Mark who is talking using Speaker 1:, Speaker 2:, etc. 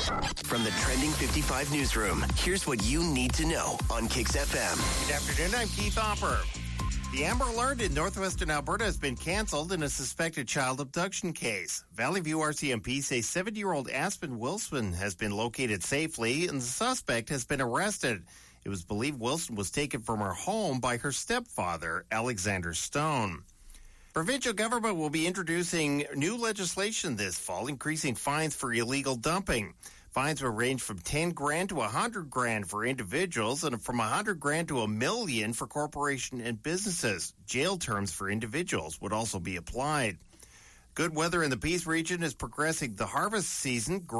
Speaker 1: From the Trending 55 newsroom, here's what you need to know on Kicks FM.
Speaker 2: Good afternoon, I'm Keith Hopper. The Amber Alert in northwestern Alberta has been canceled in a suspected child abduction case. Valley View RCMP say 70-year-old Aspen Wilson has been located safely and the suspect has been arrested. It was believed Wilson was taken from her home by her stepfather, Alexander Stone. Provincial government will be introducing new legislation this fall, increasing fines for illegal dumping. Fines will range from 10 grand to 100 grand for individuals and from 100 grand to $1 million for corporations and businesses. Jail terms for individuals would also be applied. Good weather in the Peace region is progressing the harvest season.